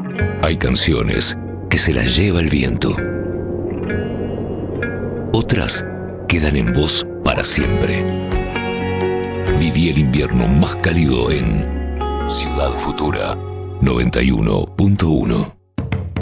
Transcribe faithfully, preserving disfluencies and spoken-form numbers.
Hay canciones que se las lleva el viento. Otras quedan en vos para siempre. Viví el invierno más cálido en Ciudad Futura noventa y uno punto uno.